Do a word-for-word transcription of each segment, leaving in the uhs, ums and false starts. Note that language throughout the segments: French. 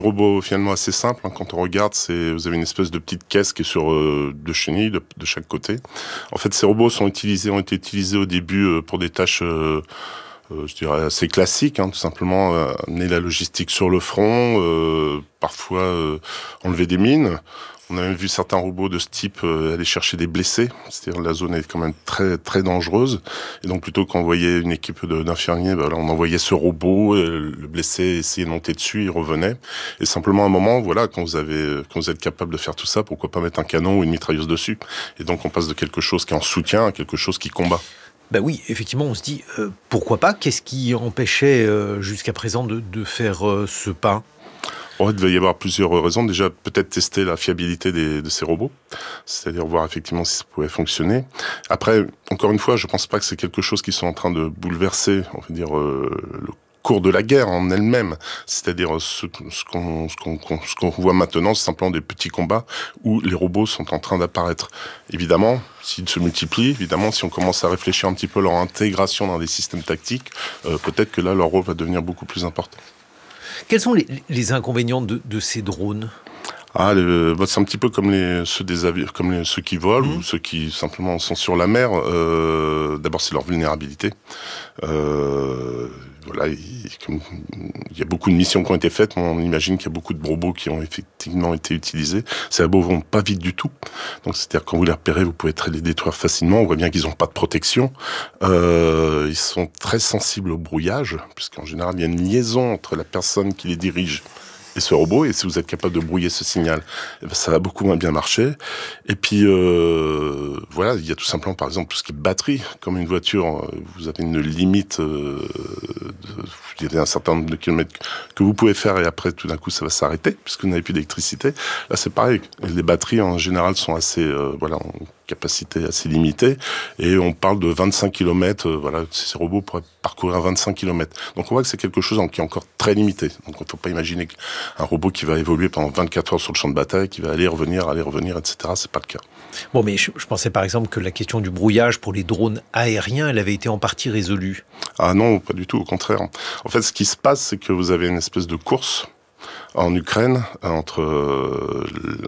Robot finalement assez simple, hein, quand on regarde, c'est vous avez une espèce de petite caisse qui est sur euh, deux chenilles de, de chaque côté. En fait, ces robots sont utilisés, ont été utilisés au début euh, pour des tâches, euh, euh, je dirais assez classiques, hein, tout simplement euh, amener la logistique sur le front, euh, parfois euh, enlever des mines. On a même vu certains robots de ce type euh, aller chercher des blessés, c'est-à-dire la zone est quand même très très dangereuse, et donc plutôt qu'envoyer une équipe de, d'infirmiers, ben là, on envoyait ce robot, et le blessé essayait de monter dessus, il revenait, et simplement à un moment, voilà, quand vous avez, quand vous êtes capable de faire tout ça, pourquoi pas mettre un canon ou une mitrailleuse dessus, et donc on passe de quelque chose qui est en soutien à quelque chose qui combat. Ben oui, effectivement, on se dit, euh, pourquoi pas? Qu'est-ce qui empêchait euh, jusqu'à présent de, de faire euh, ce pas? En fait, il va y avoir plusieurs raisons. Déjà, peut-être tester la fiabilité des, de ces robots, c'est-à-dire voir effectivement si ça pouvait fonctionner. Après, encore une fois, je pense pas que c'est quelque chose qui soit en train de bouleverser, on va dire, euh, le cours de la guerre en elle-même. C'est-à-dire ce, ce, qu'on, ce, qu'on, ce qu'on voit maintenant, c'est simplement des petits combats où les robots sont en train d'apparaître. Évidemment, s'ils se multiplient, évidemment, si on commence à réfléchir un petit peu leur intégration dans des systèmes tactiques, euh, peut-être que là, leur rôle va devenir beaucoup plus important. Quels sont les, les inconvénients de, de ces drones ? Ah, le, bah, c'est un petit peu comme les ceux des avions, comme les, ceux qui volent mmh. ou ceux qui simplement sont sur la mer. Euh, d'abord, c'est leur vulnérabilité. Euh, voilà, il, comme, il y a beaucoup de missions qui ont été faites. On imagine qu'il y a beaucoup de robots qui ont effectivement été utilisés. Ces robots vont pas vite du tout. Donc, c'est-à-dire quand vous les repérez, vous pouvez très les détruire facilement. On voit bien qu'ils n'ont pas de protection. Euh, ils sont très sensibles au brouillage, puisqu'en général, il y a une liaison entre la personne qui les dirige et ce robot, et si vous êtes capable de brouiller ce signal, eh ben, ça va beaucoup moins bien marcher. Et puis, euh, voilà, il y a tout simplement, par exemple, tout ce qui est batterie. Comme une voiture, vous avez une limite, euh, de, il y a un certain nombre de kilomètres que vous pouvez faire, et après, tout d'un coup, ça va s'arrêter, puisque vous n'avez plus d'électricité. Là, c'est pareil. Les batteries, en général, sont assez, euh, voilà, en capacité assez limitée, et on parle de vingt-cinq kilomètres, euh, voilà, ces robots pourraient parcourir vingt-cinq kilomètres. Donc, on voit que c'est quelque chose qui est encore très limité. Donc, il ne faut pas imaginer que un robot qui va évoluer pendant vingt-quatre heures sur le champ de bataille, qui va aller revenir, aller revenir, et cetera. C'est pas le cas. Bon, mais je, je pensais par exemple que la question du brouillage pour les drones aériens, elle avait été en partie résolue. Ah non, pas du tout, au contraire. En fait, ce qui se passe, c'est que vous avez une espèce de course en Ukraine entre euh,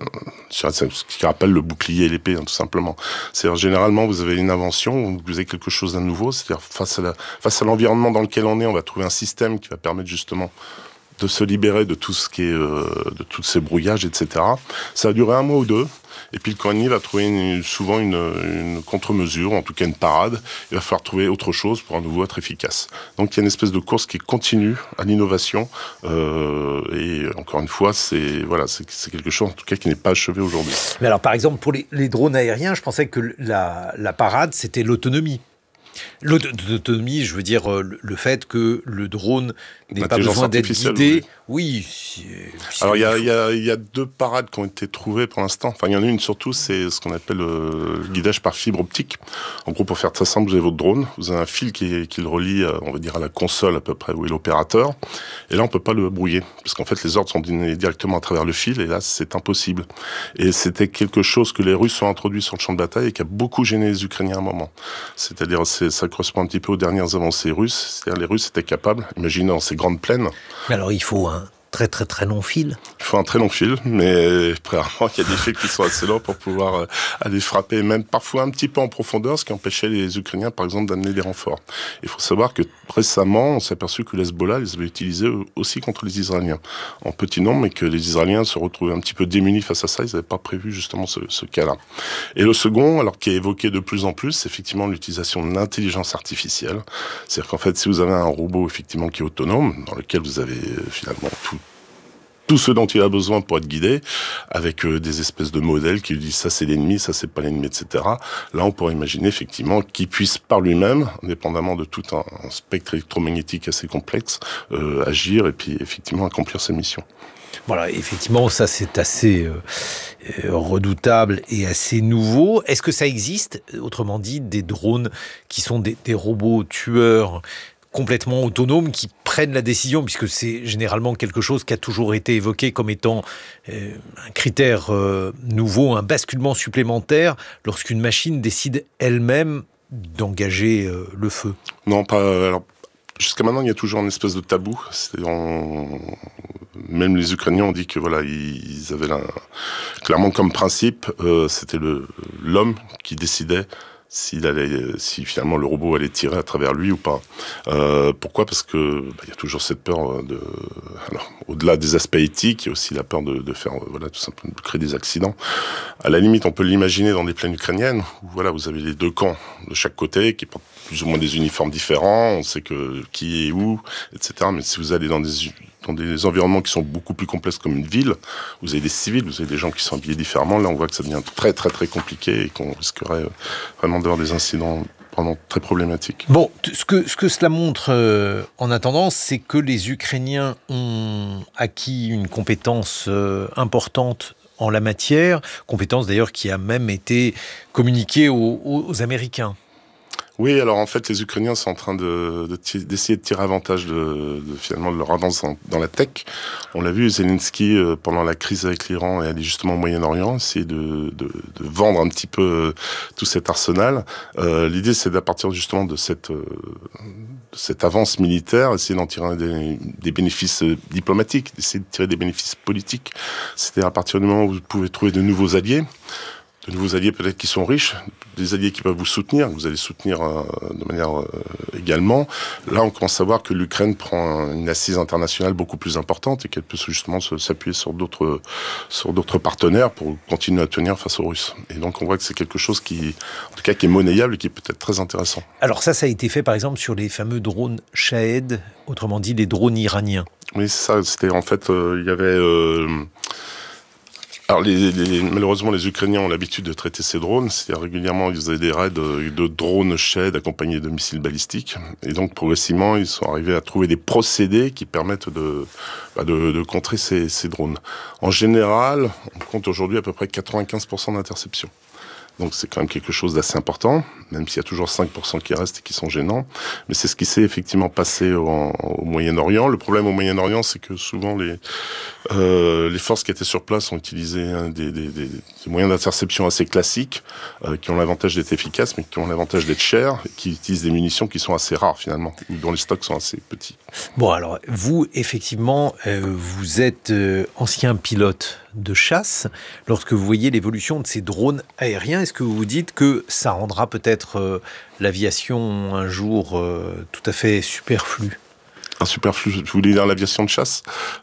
ce qui rappelle le bouclier et l'épée, hein, tout simplement. C'est-à-dire généralement vous avez une invention, vous avez quelque chose d'un nouveau, c'est-à-dire face à la, face à l'environnement dans lequel on est, on va trouver un système qui va permettre justement de se libérer de tout ce qui est, euh, de tous ces brouillages, et cetera. Ça a duré un mois ou deux. Et puis le camp ennemi va trouver une, souvent une, une contre-mesure, en tout cas une parade. Il va falloir trouver autre chose pour à nouveau être efficace. Donc il y a une espèce de course qui continue à l'innovation. Euh, et encore une fois, c'est, voilà, c'est, c'est quelque chose en tout cas qui n'est pas achevé aujourd'hui. Mais alors par exemple, pour les, les drones aériens, je pensais que la, la parade, c'était l'autonomie. L'autonomie, je veux dire le, le fait que le drone n'ait pas besoin d'être guidé. Oui. oui c'est, Alors il y a, y, a, y a deux parades qui ont été trouvées pour l'instant. Enfin, il y en a une surtout, c'est ce qu'on appelle le guidage par fibre optique. En gros, pour faire très simple, vous avez votre drone, vous avez un fil qui, qui le relie, on va dire, à la console à peu près où est l'opérateur. Et là, on peut pas le brouiller, parce qu'en fait, les ordres sont donnés directement à travers le fil, et là, c'est impossible. Et c'était quelque chose que les Russes ont introduit sur le champ de bataille et qui a beaucoup gêné les Ukrainiens à un moment. C'est-à-dire, c'est, ça correspond un petit peu aux dernières avancées russes. C'est-à-dire, les Russes étaient capables, imaginez dans ces grandes plaines. Mais alors, il faut un très très très long fil. Il faut un très long fil, mais premièrement, il y a des fils qui sont assez longs pour pouvoir euh, aller frapper, même parfois un petit peu en profondeur, ce qui empêchait les Ukrainiens, par exemple, d'amener des renforts. Il faut savoir que récemment, on s'est aperçu que l'Hezbollah les avait utilisés aussi contre les Israéliens, en petit nombre, mais que les Israéliens se retrouvaient un petit peu démunis face à ça. Ils n'avaient pas prévu justement ce, ce cas-là. Et le second, alors qui est évoqué de plus en plus, c'est effectivement l'utilisation de l'intelligence artificielle. C'est-à-dire qu'en fait, si vous avez un robot effectivement qui est autonome, dans lequel vous avez euh, finalement tout tout ce dont il a besoin pour être guidé, avec euh, des espèces de modèles qui lui disent ça c'est l'ennemi, ça c'est pas l'ennemi, et cetera. Là, on pourrait imaginer effectivement qu'il puisse par lui-même, indépendamment de tout un, un spectre électromagnétique assez complexe, euh, agir et puis effectivement accomplir sa mission. Voilà, effectivement, ça c'est assez euh, redoutable et assez nouveau. Est-ce que ça existe, autrement dit, des drones qui sont des, des robots tueurs complètement autonomes qui prennent la décision, puisque c'est généralement quelque chose qui a toujours été évoqué comme étant euh, un critère euh, nouveau, un basculement supplémentaire, lorsqu'une machine décide elle-même d'engager euh, le feu? Non, pas... Alors... Jusqu'à maintenant, il y a toujours une espèce de tabou. C'est en... Même les Ukrainiens ont dit que voilà, ils avaient là, clairement comme principe, euh, c'était le l'homme qui décidait s'il allait, si finalement le robot allait tirer à travers lui ou pas. Euh, pourquoi ? Parce que bah, il y a toujours cette peur de, alors au-delà des aspects éthiques, il y a aussi la peur de, de faire, voilà, tout simplement de créer des accidents. À la limite, on peut l'imaginer dans des plaines ukrainiennes où voilà, vous avez les deux camps de chaque côté qui portent plus ou moins des uniformes différents. On sait que qui est où, et cetera. Mais si vous allez dans des dans des environnements qui sont beaucoup plus complexes comme une ville, vous avez des civils, vous avez des gens qui sont habillés différemment. Là, on voit que ça devient très, très, très compliqué et qu'on risquerait vraiment d'avoir des incidents vraiment très problématiques. Bon, ce que, ce que cela montre euh, en attendant, c'est que les Ukrainiens ont acquis une compétence euh, importante en la matière, compétence d'ailleurs qui a même été communiquée aux, aux, aux Américains. Oui, alors en fait, les Ukrainiens sont en train de, de t- d'essayer de tirer avantage de, de finalement de leur avance dans, dans la tech. On l'a vu, Zelensky euh, pendant la crise avec l'Iran et aller justement au Moyen-Orient, essayer de, de, de vendre un petit peu euh, tout cet arsenal. Euh, l'idée, c'est d'à partir justement de cette euh, de cette avance militaire, essayer d'en tirer des, des bénéfices diplomatiques, d'essayer de tirer des bénéfices politiques. C'est-à-dire à partir du moment où vous pouvez trouver de nouveaux alliés. De nouveaux alliés peut-être qui sont riches, des alliés qui peuvent vous soutenir, que vous allez soutenir euh, de manière euh, également. Là, on commence à voir que l'Ukraine prend une assise internationale beaucoup plus importante et qu'elle peut justement se, s'appuyer sur d'autres, sur d'autres partenaires pour continuer à tenir face aux Russes. Et donc, on voit que c'est quelque chose qui, en tout cas, qui est monnayable et qui est peut-être très intéressant. Alors ça, ça a été fait par exemple sur les fameux drones Shahed, autrement dit les drones iraniens. Oui, ça, c'était en fait, euh, il y avait... Euh, Alors, les, les, malheureusement, les Ukrainiens ont l'habitude de traiter ces drones. C'est-à-dire, régulièrement, ils faisaient des raids de, de drones Shahed accompagnés de missiles balistiques. Et donc, progressivement, ils sont arrivés à trouver des procédés qui permettent de, bah, de, de contrer ces, ces drones. En général, on compte aujourd'hui à peu près quatre-vingt-quinze pour cent d'interception. Donc c'est quand même quelque chose d'assez important, même s'il y a toujours cinq pour cent qui restent et qui sont gênants. Mais c'est ce qui s'est effectivement passé au, au Moyen-Orient. Le problème au Moyen-Orient, c'est que souvent les euh, les forces qui étaient sur place ont utilisé hein, des, des, des, des moyens d'interception assez classiques, euh, qui ont l'avantage d'être efficaces, mais qui ont l'avantage d'être chers, et qui utilisent des munitions qui sont assez rares finalement, dont les stocks sont assez petits. Bon alors, vous, effectivement, euh, vous êtes euh, ancien pilote de chasse. Lorsque vous voyez l'évolution de ces drones aériens, est-ce que vous vous dites que ça rendra peut-être euh, l'aviation un jour euh, tout à fait superflue ? Un superflu, je voulais dire l'aviation de chasse.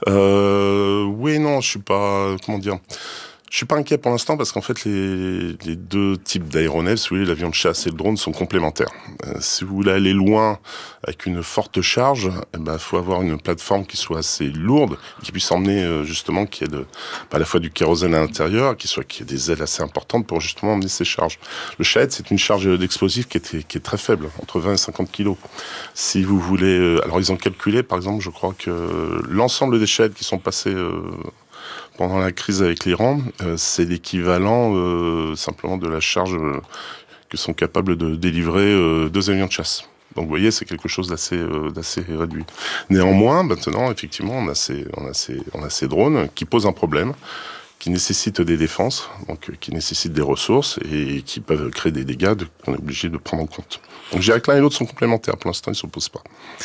Euh, oui, non, je suis pas, comment dire, je suis pas inquiet pour l'instant parce qu'en fait les, les deux types d'aéronefs, si vous voulez, l'avion de chasse et le drone sont complémentaires. Euh, si vous voulez aller loin avec une forte charge, eh ben faut avoir une plateforme qui soit assez lourde, qui puisse emmener euh, justement qu'il y ait de, à la fois du kérosène à l'intérieur, qui soit qu'il y ait des ailes assez importantes pour justement emmener ces charges. Le Shahed, c'est une charge d'explosif qui est, qui est très faible, entre vingt et cinquante kilos. Si vous voulez, euh, alors ils ont calculé, par exemple, je crois que l'ensemble des Shahed qui sont passés euh, pendant la crise avec l'Iran, euh, c'est l'équivalent euh, simplement de la charge euh, que sont capables de délivrer euh, deux avions de chasse. Donc vous voyez, c'est quelque chose d'assez, euh, d'assez réduit. Néanmoins, maintenant, effectivement, on a ces, on a ces, on a ces drones qui posent un problème, qui nécessitent des défenses, donc euh, qui nécessitent des ressources et qui peuvent créer des dégâts de, qu'on est obligé de prendre en compte. Donc je dirais que l'un et l'autre sont complémentaires. Pour l'instant, ils ne s'opposent pas.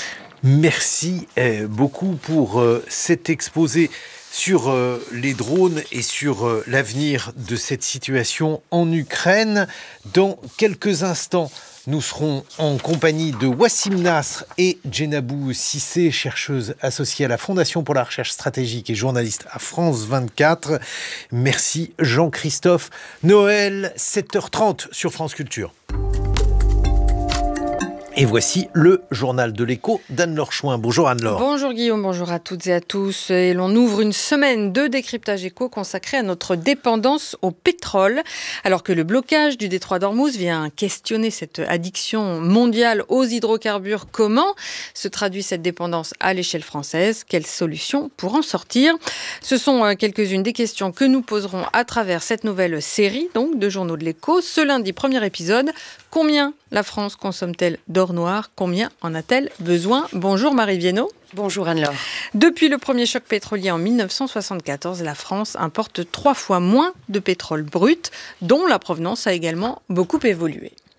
Merci euh, beaucoup pour euh, cet exposé sur euh, les drones et sur euh, l'avenir de cette situation en Ukraine. Dans quelques instants, nous serons en compagnie de Wassim Nasr et Djenabou Cissé, chercheuse associée à la Fondation pour la recherche stratégique et journaliste à France vingt-quatre. Merci Jean-Christophe Noël, sept heures trente sur France Culture. Et voici le journal de l'écho d'Anne-Laure Chouin. Bonjour Anne-Laure. Bonjour Guillaume, bonjour à toutes et à tous. Et l'on ouvre une semaine de décryptage écho consacrée à notre dépendance au pétrole. Alors que le blocage du détroit d'Ormuz vient questionner cette addiction mondiale aux hydrocarbures, comment se traduit cette dépendance à l'échelle française ? Quelles solutions pour en sortir ? Ce sont quelques-unes des questions que nous poserons à travers cette nouvelle série donc, de journaux de l'écho. Ce lundi, premier épisode. Combien la France consomme-t-elle d'or noir ? Combien en a-t-elle besoin ? Bonjour Marie Viennot. Bonjour Anne-Laure. Depuis le premier choc pétrolier en dix-neuf cent soixante-quatorze, la France importe trois fois moins de pétrole brut, dont la provenance a également beaucoup évolué.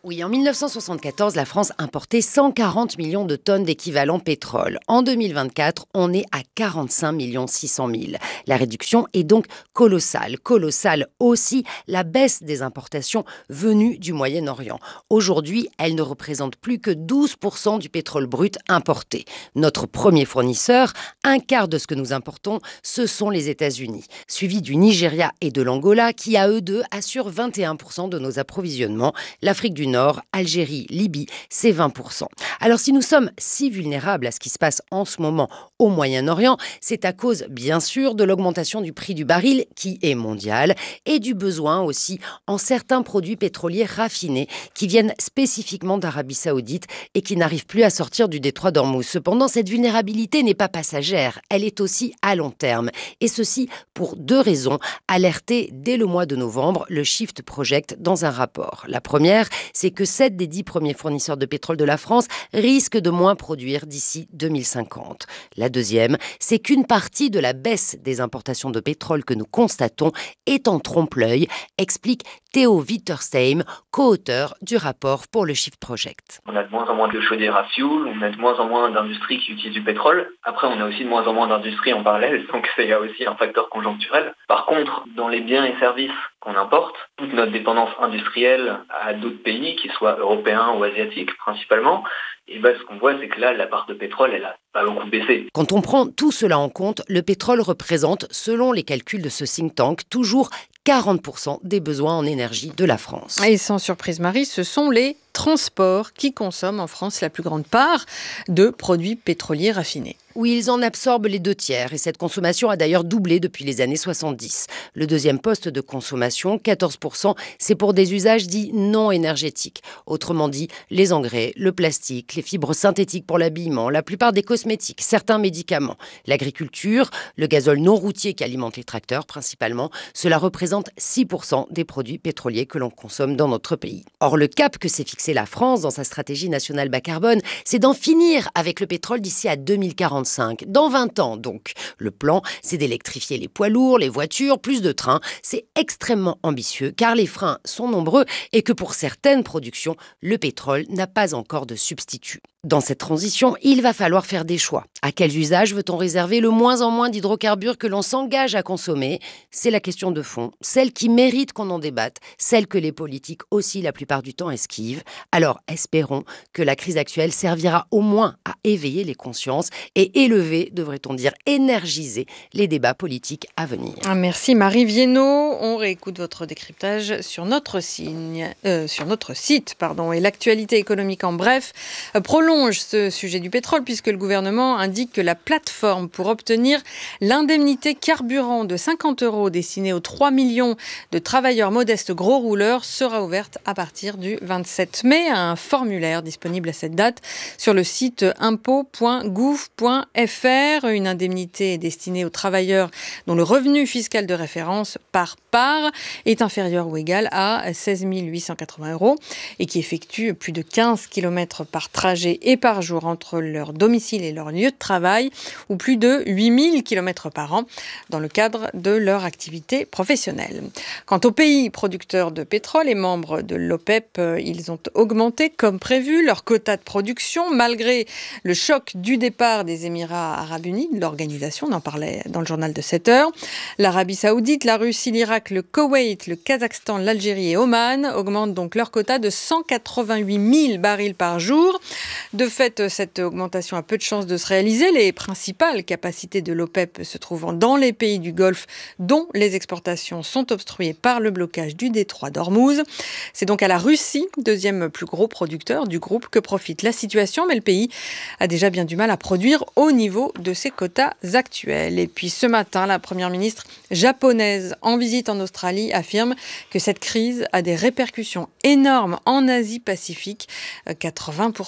Oui, en mille neuf cent soixante-quatorze, la France importait cent quarante millions de tonnes d'équivalent pétrole. En deux mille vingt-quatre, on est à quarante-cinq millions six cent mille. La réduction est donc colossale. Colossale aussi la baisse des importations venues du Moyen-Orient. Aujourd'hui, elles ne représentent plus que douze pour cent du pétrole brut importé. Notre premier fournisseur, un quart de ce que nous importons, ce sont les États-Unis, suivi du Nigeria et de l'Angola qui, à eux deux, assurent vingt et un pour cent de nos approvisionnements. L'Afrique du Nord, Algérie, Libye, c'est vingt pour cent. Alors si nous sommes si vulnérables à ce qui se passe en ce moment au Moyen-Orient, c'est à cause bien sûr de l'augmentation du prix du baril qui est mondial et du besoin aussi en certains produits pétroliers raffinés qui viennent spécifiquement d'Arabie Saoudite et qui n'arrivent plus à sortir du détroit d'Ormuz. Cependant, cette vulnérabilité n'est pas passagère, elle est aussi à long terme. Et ceci pour deux raisons, alertées dès le mois de novembre le Shift Project dans un rapport. La première, c'est que sept des dix premiers fournisseurs de pétrole de la France risquent de moins produire d'ici deux mille cinquante. La deuxième, c'est qu'une partie de la baisse des importations de pétrole que nous constatons est en trompe-l'œil, explique Theo Wittersheim, co-auteur du rapport pour le Shift Project. On a de moins en moins de chaudières à fioul, on a de moins en moins d'industries qui utilisent du pétrole. Après, on a aussi de moins en moins d'industries en parallèle, donc il y a aussi un facteur conjoncturel. Par contre, dans les biens et services qu'on importe, toute notre dépendance industrielle à d'autres pays, qu'ils soient européens ou asiatiques principalement, et ben, ce qu'on voit, c'est que là, la part de pétrole, elle a pas beaucoup baissé. Quand on prend tout cela en compte, le pétrole représente, selon les calculs de ce think tank, toujours quarante pour cent des besoins en énergie de la France. Et sans surprise, Marie, ce sont les transports qui consomment en France la plus grande part de produits pétroliers raffinés. Oui, ils en absorbent les deux tiers et cette consommation a d'ailleurs doublé depuis les années soixante-dix. Le deuxième poste de consommation, quatorze pour cent, c'est pour des usages dits non énergétiques. Autrement dit, les engrais, le plastique, les fibres synthétiques pour l'habillement, la plupart des cosmétiques, certains médicaments. L'agriculture, le gazole non routier qui alimente les tracteurs principalement, cela représente six pour cent des produits pétroliers que l'on consomme dans notre pays. Or, le cap que s'est fixé la France dans sa stratégie nationale bas carbone, c'est d'en finir avec le pétrole d'ici à deux mille quarante-cinq. Dans vingt ans donc. Le plan, c'est d'électrifier les poids lourds, les voitures, plus de trains. C'est extrêmement ambitieux car les freins sont nombreux et que pour certaines productions, le pétrole n'a pas encore de substitut. Dans cette transition, il va falloir faire des choix. À quels usages veut-on réserver le moins en moins d'hydrocarbures que l'on s'engage à consommer ? C'est la question de fond, celle qui mérite qu'on en débatte, celle que les politiques aussi la plupart du temps esquivent. Alors espérons que la crise actuelle servira au moins à éveiller les consciences et élever, devrait-on dire énergiser, les débats politiques à venir. Merci Marie Viennot. On réécoute votre décryptage sur notre, signe, euh, sur notre site. Pardon. Et l'actualité économique en bref prolonge ce sujet du pétrole puisque le gouvernement indique que la plateforme pour obtenir l'indemnité carburant de cinquante euros destinée aux trois millions de travailleurs modestes gros rouleurs sera ouverte à partir du vingt-sept mai. Un formulaire disponible à cette date sur le site impôt point gouv point f r. Une indemnité destinée aux travailleurs dont le revenu fiscal de référence par part est inférieur ou égal à seize mille huit cent quatre-vingts euros et qui effectuent plus de quinze kilomètres par trajet et par jour entre leur domicile et leur lieu de travail, ou plus de huit mille kilomètres par an dans le cadre de leur activité professionnelle. Quant aux pays producteurs de pétrole et membres de l'OPEP, ils ont augmenté comme prévu leur quota de production malgré le choc du départ des Émirats arabes unis de l'organisation. On en parlait dans le journal de sept heures. L'Arabie saoudite, la Russie, l'Irak, le Koweït, le Kazakhstan, l'Algérie et Oman augmentent donc leur quota de cent quatre-vingt-huit mille barils par jour. De fait, cette augmentation a peu de chances de se réaliser. Les principales capacités de l'OPEP se trouvant dans les pays du Golfe, dont les exportations sont obstruées par le blocage du détroit d'Ormuz. C'est donc à la Russie, deuxième plus gros producteur du groupe, que profite la situation, mais le pays a déjà bien du mal à produire au niveau de ses quotas actuels. Et puis ce matin, la première ministre japonaise en visite en Australie affirme que cette crise a des répercussions énormes en Asie-Pacifique. quatre-vingts pour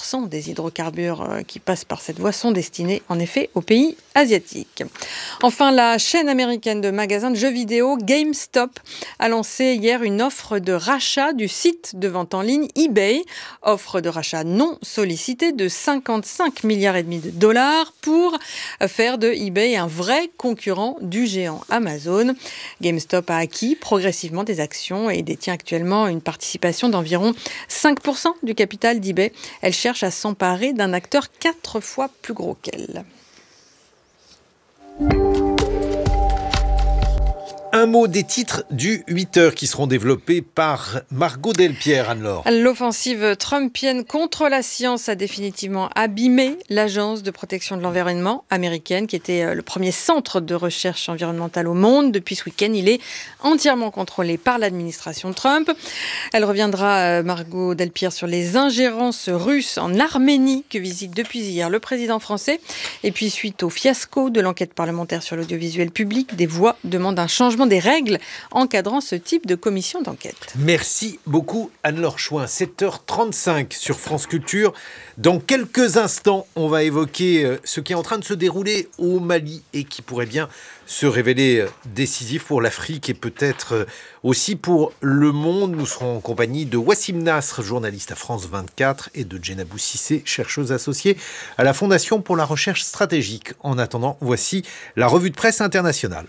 cent des hydrocarbures qui passent par cette voie sont destinés en effet aux pays asiatiques. Enfin, la chaîne américaine de magasins de jeux vidéo GameStop a lancé hier une offre de rachat du site de vente en ligne eBay. Offre de rachat non sollicitée de cinquante-cinq milliards et demi de dollars pour faire de eBay un vrai concurrent du géant Amazon. GameStop a acquis progressivement des actions et détient actuellement une participation d'environ cinq pour cent du capital d'eBay. Elle cherche à s'emparer d'un acteur quatre fois plus gros qu'elle. Un mot des titres du huit heures qui seront développés par Margot Delpierre, Anne-Laure. L'offensive trumpienne contre la science a définitivement abîmé l'Agence de protection de l'environnement américaine, qui était le premier centre de recherche environnementale au monde. Depuis ce week-end, il est entièrement contrôlé par l'administration Trump. Elle reviendra, Margot Delpierre, sur les ingérences russes en Arménie que visite depuis hier le président français. Et puis, suite au fiasco de l'enquête parlementaire sur l'audiovisuel public, des voix demandent un changement des règles encadrant ce type de commission d'enquête. Merci beaucoup Anne-Laure Chouin. sept heures trente-cinq sur France Culture. Dans quelques instants, on va évoquer ce qui est en train de se dérouler au Mali et qui pourrait bien se révéler décisif pour l'Afrique et peut-être aussi pour le monde. Nous serons en compagnie de Wassim Nasr, journaliste à France vingt-quatre, et de Djenabou Cissé, chercheuse associée à la Fondation pour la recherche stratégique. En attendant, voici la revue de presse internationale.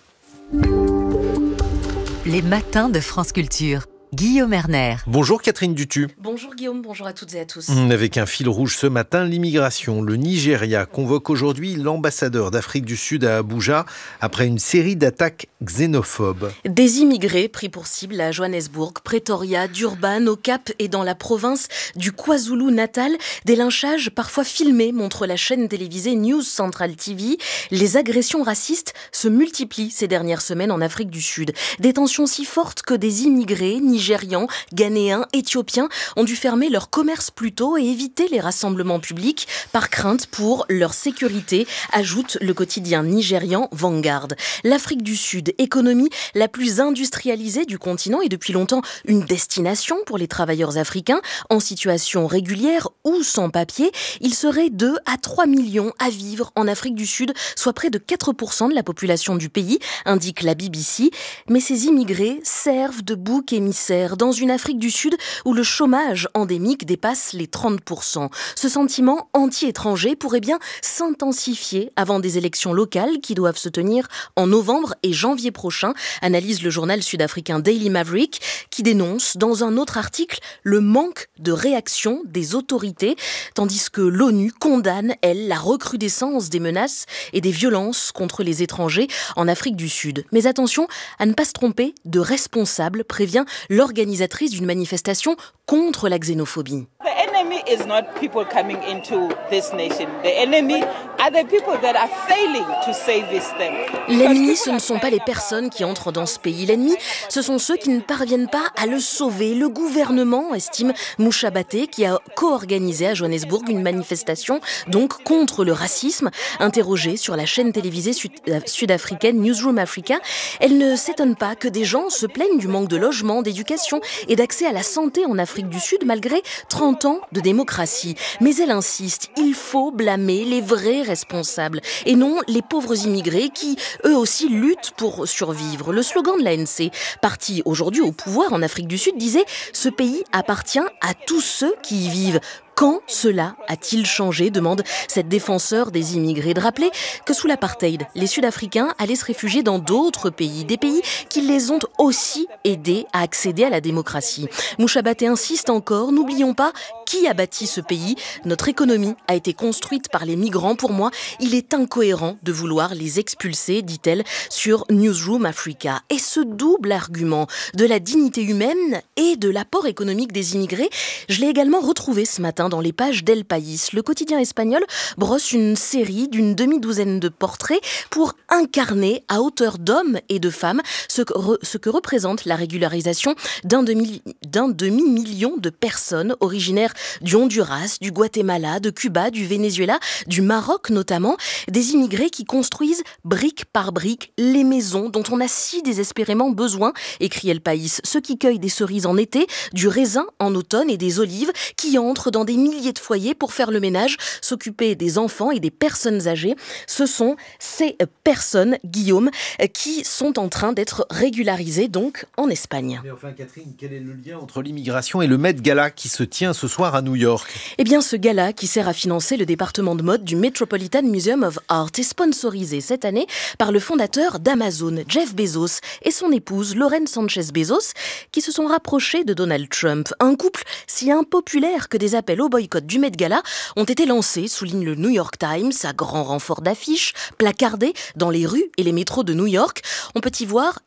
Les matins de France Culture. Guillaume Erner. Bonjour Catherine Dutu. Bonjour Guillaume, bonjour à toutes et à tous. Avec un fil rouge ce matin, l'immigration. Le Nigeria convoque aujourd'hui l'ambassadeur d'Afrique du Sud à Abuja après une série d'attaques xénophobes. Des immigrés pris pour cible à Johannesburg, Pretoria, Durban, au Cap et dans la province du KwaZulu-Natal. Des lynchages parfois filmés montrent la chaîne télévisée News Central T V. Les agressions racistes se multiplient ces dernières semaines en Afrique du Sud. Des tensions si fortes que des immigrés Nigérians, Ghanéens, Éthiopiens ont dû fermer leur commerce plus tôt et éviter les rassemblements publics par crainte pour leur sécurité, ajoute le quotidien nigérian Vanguard. L'Afrique du Sud, économie la plus industrialisée du continent et depuis longtemps une destination pour les travailleurs africains en situation régulière ou sans papier. Il serait deux à trois millions à vivre en Afrique du Sud, soit près de quatre pour cent de la population du pays, indique la B B C. Mais ces immigrés servent de bouc émissaire dans une Afrique du Sud où le chômage endémique dépasse les trente pour cent. Ce sentiment anti-étranger pourrait bien s'intensifier avant des élections locales qui doivent se tenir en novembre et janvier prochain, analyse le journal sud-africain Daily Maverick, qui dénonce dans un autre article le manque de réaction des autorités, tandis que l'ONU condamne, elle, la recrudescence des menaces et des violences contre les étrangers en Afrique du Sud. Mais attention à ne pas se tromper de responsable, prévient l'organisatrice d'une manifestation contre la xénophobie. The enemy is not people coming into this nation. The enemy are the people that are failing to say this thing. L'ennemi, ce ne sont pas les personnes qui entrent dans ce pays. L'ennemi, ce sont ceux qui ne parviennent pas à le sauver. Le gouvernement, estime Moucha Baté, qui a co-organisé à Johannesburg une manifestation donc contre le racisme. Interrogée sur la chaîne télévisée sud-africaine Newsroom Africa, elle ne s'étonne pas que des gens se plaignent du manque de logement, d'éducation et d'accès à la santé en Afrique du Sud malgré trente ans de démocratie. Mais elle insiste, il faut blâmer les vrais responsables et non les pauvres immigrés qui, eux aussi, luttent pour survivre. Le slogan de l'A N C, parti aujourd'hui au pouvoir en Afrique du Sud, disait « Ce pays appartient à tous ceux qui y vivent ». Quand cela a-t-il changé, demande cette défenseur des immigrés, de rappeler que sous l'apartheid, les Sud-Africains allaient se réfugier dans d'autres pays, des pays qui les ont aussi aidés à accéder à la démocratie. Moucha Baté insiste encore, n'oublions pas qui a bâti ce pays. Notre économie a été construite par les migrants. Pour moi, il est incohérent de vouloir les expulser, dit-elle sur Newsroom Africa. Et ce double argument de la dignité humaine et de l'apport économique des immigrés, je l'ai également retrouvé ce matin dans les pages d'El País. Le quotidien espagnol brosse une série d'une demi-douzaine de portraits pour incarner à hauteur d'hommes et de femmes ce que, re, ce que représente la régularisation d'un, demi, d'un demi-million de personnes originaires du Honduras, du Guatemala, de Cuba, du Venezuela, du Maroc notamment, des immigrés qui construisent brique par brique les maisons dont on a si désespérément besoin, écrit El País. Ceux qui cueillent des cerises en été, du raisin en automne et des olives qui entrent dans des milliers de foyers pour faire le ménage, s'occuper des enfants et des personnes âgées. Ce sont ces personnes, Guillaume, qui sont en train d'être régularisées donc en Espagne. Mais enfin, Catherine, quel est le lien entre l'immigration et le Met Gala qui se tient ce soir à New York ? Eh bien, ce gala qui sert à financer le département de mode du Metropolitan Museum of Art est sponsorisé cette année par le fondateur d'Amazon, Jeff Bezos, et son épouse, Lauren Sanchez Bezos, qui se sont rapprochés de Donald Trump. Un couple si impopulaire que des appels au boycott du Met Gala ont été lancés, souligne le New York Times, à grand renfort d'affiches placardées dans les rues et les métros de New York. On peut y voir